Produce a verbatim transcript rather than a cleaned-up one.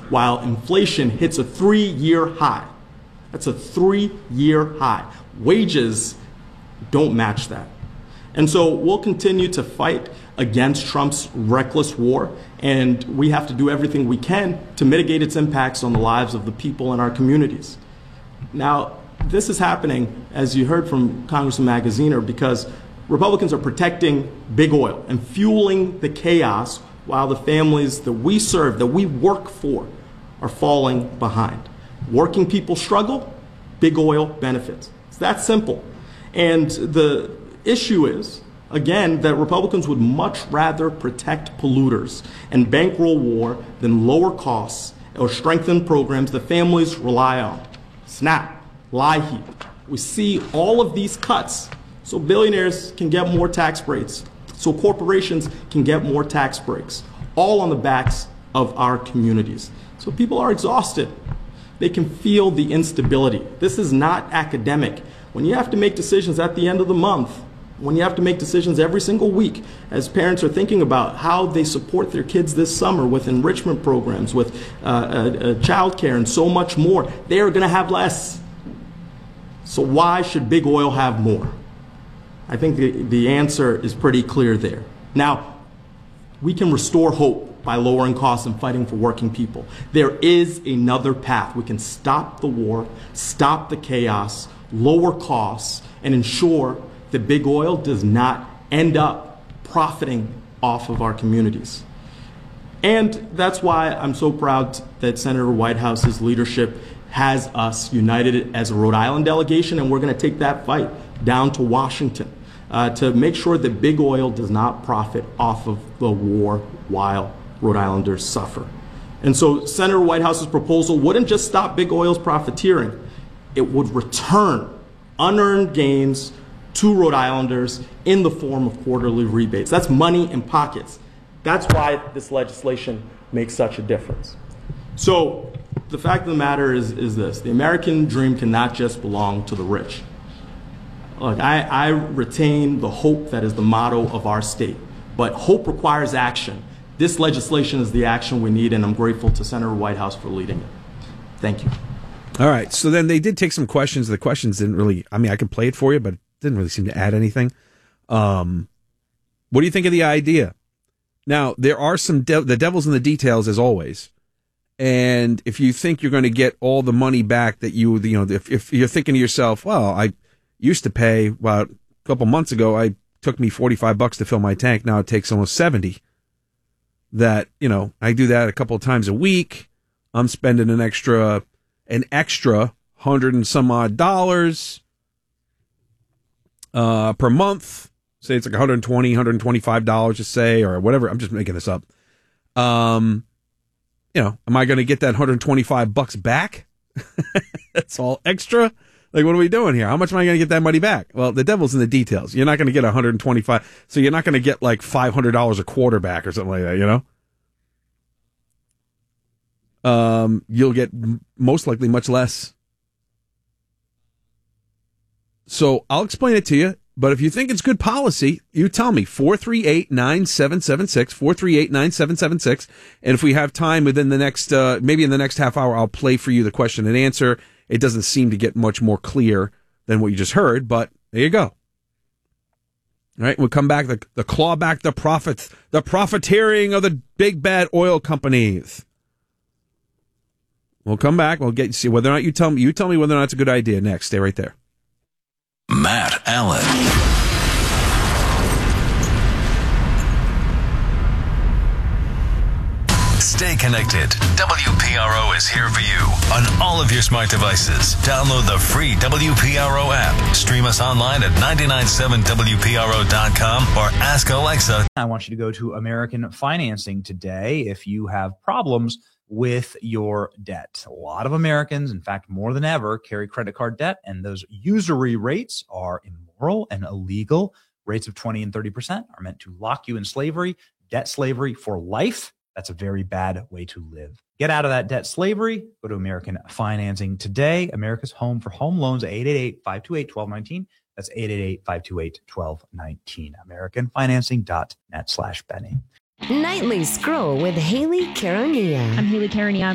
while inflation hits a three-year high. That's a three-year high. Wages don't match that. And so we'll continue to fight against Trump's reckless war, and we have to do everything we can to mitigate its impacts on the lives of the people in our communities. Now, this is happening, as you heard from Congressman Magaziner, because Republicans are protecting big oil and fueling the chaos while the families that we serve, that we work for, are falling behind. Working people struggle, big oil benefits. It's that simple. And the issue is, again, that Republicans would much rather protect polluters and bankroll war than lower costs or strengthen programs that families rely on. SNAP, LIHEAP. We see all of these cuts so billionaires can get more tax breaks, so corporations can get more tax breaks, all on the backs of our communities. So people are exhausted. They can feel the instability. This is not academic. When you have to make decisions at the end of the month, when you have to make decisions every single week, as parents are thinking about how they support their kids this summer with enrichment programs, with uh, uh, uh, child care and so much more, they are going to have less. So why should big oil have more? I think the, the answer is pretty clear there. Now, we can restore hope by lowering costs and fighting for working people. There is another path. We can stop the war, stop the chaos, lower costs, and ensure that big oil does not end up profiting off of our communities. And that's why I'm so proud that Senator Whitehouse's leadership has us united as a Rhode Island delegation, and we're going to take that fight down to Washington uh, to make sure that big oil does not profit off of the war while Rhode Islanders suffer. And so Senator Whitehouse's proposal wouldn't just stop big oil's profiteering, it would return unearned gains to Rhode Islanders in the form of quarterly rebates. That's money in pockets. That's why this legislation makes such a difference. So the fact of the matter is, is this: the American dream cannot just belong to the rich. Look, I, I retain the hope that is the motto of our state, but hope requires action. This legislation is the action we need, and I'm grateful to Senator Whitehouse for leading it. Thank you. All right, so then they did take some questions. The questions didn't really, I mean, I could play it for you, but it didn't really seem to add anything. Um, what do you think of the idea? Now, there are some, de- the devil's in the details, as always. And if you think you're going to get all the money back that you, you know, if, if you're thinking to yourself, well, I used to pay, well, a couple months ago, I took me forty-five bucks to fill my tank. Now it takes almost seventy. That, you know, I do that a couple of times a week. I'm spending an extra, an extra hundred and some odd dollars, uh, per month. Say it's like one hundred twenty, one hundred twenty-five dollars to say, or whatever. I'm just making this up. Um, you know, am I going to get that one hundred twenty-five bucks back? That's all extra. Like, what are we doing here? How much am I going to get that money back? Well, the devil's in the details. You're not going to get one hundred twenty-five. So you're not going to get like five hundred dollars a quarter back or something like that, you know? Um, you'll get most likely much less. So I'll explain it to you. But if you think it's good policy, you tell me. four three eight, nine seven seven six, four three eight, nine seven seven six. And if we have time within the next, uh, maybe in the next half hour, I'll play for you the question and answer. It doesn't seem to get much more clear than what you just heard, but there you go. All right, we'll come back, the, the claw back the profits, the profiteering of the big bad oil companies. We'll come back. We'll get see whether or not you tell me. You tell me whether or not it's a good idea. Next, stay right there. Matt Allen. Stay connected. W P R O is here for you on all of your smart devices. Download the free W P R O app. Stream us online at nine nine seven W P R O dot com or ask Alexa. I want you to go to American Financing today if you have problems with your debt. A lot of Americans, in fact, more than ever, carry credit card debt, and those usury rates are immoral and illegal. Rates of twenty and thirty percent are meant to lock you in slavery, debt slavery for life. That's a very bad way to live. Get out of that debt slavery. Go to American Financing today. America's home for home loans, eight eight eight, five two eight, one two one nine. That's eight eight eight, five two eight, one two one nine. American Financing dot net slash Benny. Nightly Scroll with Haley Caronia. I'm Haley Caronia.